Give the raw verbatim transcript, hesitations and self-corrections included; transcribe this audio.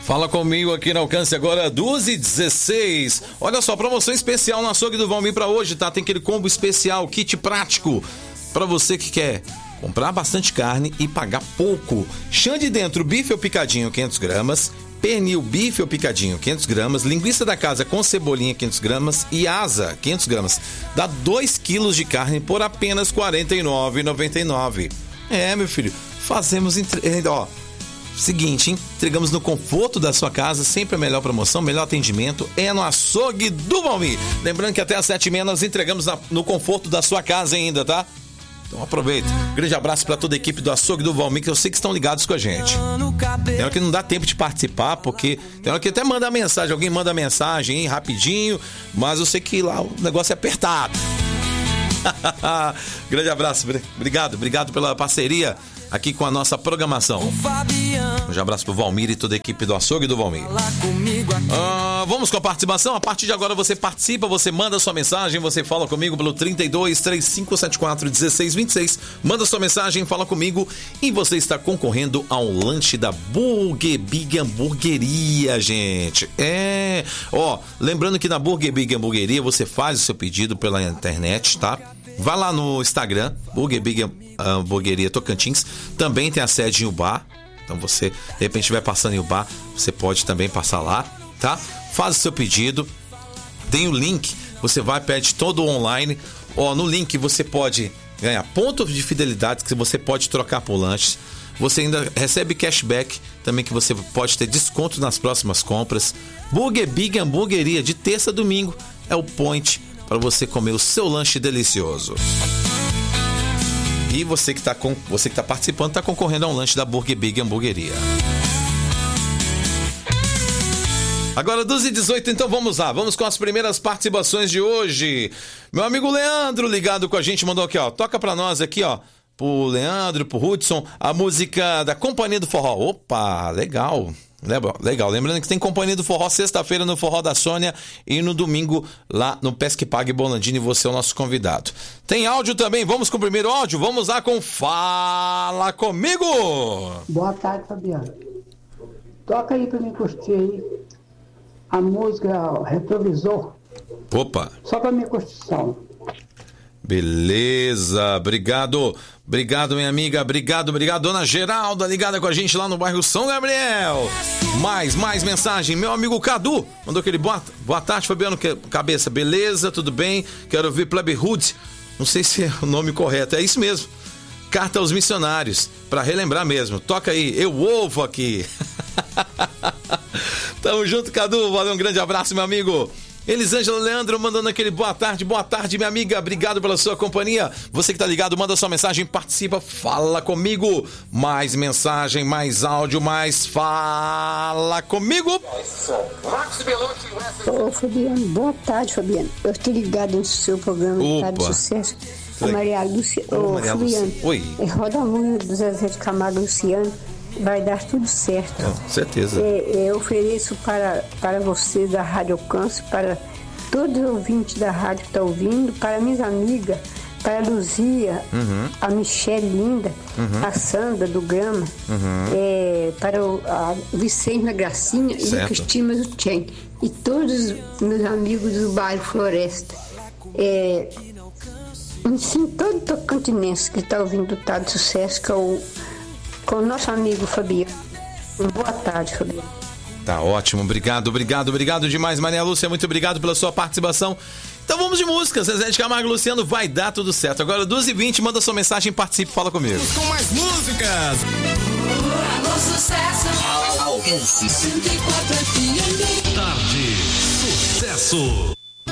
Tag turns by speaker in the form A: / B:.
A: Fala comigo aqui no Alcance agora, duas e dezesseis. Olha só, promoção especial no açougue do Valmir pra hoje, tá? Tem aquele combo especial, kit prático, pra você que quer comprar bastante carne e pagar pouco. Chã de dentro, bife ou picadinho, quinhentas gramas. Pernil, bife ou picadinho, quinhentas gramas. Linguiça da casa com cebolinha, quinhentas gramas. E asa, quinhentas gramas. Dá dois quilos de carne por apenas quarenta e nove reais e noventa e nove centavos. É, meu filho, fazemos... Entre... Ó, seguinte, hein? Entregamos no conforto da sua casa, sempre a melhor promoção, melhor atendimento é no açougue do Valmir. Lembrando que até às sete e meia nós entregamos na, no conforto da sua casa ainda, tá? Então aproveita. Grande abraço para toda a equipe do açougue do Valmir, que eu sei que estão ligados com a gente. Tem hora que não dá tempo de participar, porque tem hora que até manda mensagem, alguém manda mensagem, hein, rapidinho, mas eu sei que lá o negócio é apertado. Grande abraço, obrigado, obrigado pela parceria aqui com a nossa programação. Um grande abraço pro Valmir e toda a equipe do açougue do Valmir. Ah, vamos com a participação. A partir de agora você participa, você manda sua mensagem, você fala comigo pelo trinta e dois, trinta e cinco setenta e quatro, dezesseis vinte e seis. Manda sua mensagem, fala comigo e você está concorrendo ao lanche da Burger Big Hamburgueria, gente. É, ó, lembrando que na Burger Big Hamburgueria você faz o seu pedido pela internet, tá? Vai lá no Instagram, Burger Big Hamburgueria Tocantins. Também tem a sede em Ubá. Então você, de repente, estiver passando em Ubá, você pode também passar lá, tá? Faz o seu pedido. Tem o link, você vai, pede todo online. Ó, no link você pode ganhar pontos de fidelidade que você pode trocar por lanches. Você ainda recebe cashback também, que você pode ter desconto nas próximas compras. Burger Big Hamburgueria, de terça a domingo, é o point para você comer o seu lanche delicioso. E você que está com, você que tá participando está concorrendo a um lanche da Burger Big Hamburgueria. Agora duas e dezoito, então vamos lá, vamos com as primeiras participações de hoje. Meu amigo Leandro ligado com a gente, mandou aqui, ó, toca pra nós aqui, ó, pro Leandro, pro Hudson, a música da Companhia do Forró. Opa, legal. Legal, lembrando que tem Companhia do Forró sexta-feira no Forró da Sônia e no domingo lá no Pesque Pague Bolandini, você é o nosso convidado. Tem áudio também, vamos com o primeiro áudio, vamos lá com Fala Comigo!
B: Boa tarde, Fabiano. Toca aí pra mim curtir aí a música Retrovisor.
A: Opa!
B: Só pra minha construção.
A: Beleza, obrigado, obrigado minha amiga, obrigado, obrigado Dona Geralda ligada com a gente lá no bairro São Gabriel. Mais, mais mensagem, meu amigo Cadu mandou aquele boa, boa tarde Fabiano Cabeça, beleza, tudo bem, quero ouvir Plebe Hood, não sei se é o nome correto, é isso mesmo, Carta aos Missionários, pra relembrar mesmo, toca aí, eu ouvo aqui. Tamo junto Cadu, valeu, um grande abraço meu amigo. Elisângela Leandro mandando aquele boa tarde, boa tarde minha amiga, obrigado pela sua companhia. Você que tá ligado, manda sua mensagem, participa, fala comigo. Mais mensagem, mais áudio, mais fala comigo.
C: Ô Fabiano, boa tarde Fabiano. Eu tô ligado no seu programa,
A: Opa.
C: Tá de sucesso. A Maria Lúcia, ô,
A: Maria
C: Fabiano,
A: Lúcia. Oi.
C: Roda a música do Zezé de Camargo Luciano. Vai dar tudo certo.
A: Com certeza.
C: É, eu ofereço para, para você da Rádio Alcance, para todos os ouvintes da rádio que estão ouvindo, para minhas amigas, para a Luzia, uhum. a Michelle Linda, uhum. a Sandra do Grama, uhum. é, para o, a Vicente Gracinha certo. E o Cristina do Tchen. E todos os meus amigos do bairro Floresta. É, sim, todo tocantinense que está ouvindo o Tá de Sucesso, que é o com o nosso amigo Fabiano. Boa tarde, Fabiano.
A: Tá ótimo, obrigado, obrigado, obrigado demais, Maria Lúcia, muito obrigado pela sua participação. Então vamos de música, Zezé de Camargo Luciano, vai dar tudo certo. Agora duas e vinte, manda sua mensagem, participe, fala comigo.
D: Com mais músicas.
E: Alô, sucesso.
D: Alcance. cento e quatro F M. Tarde, sucesso.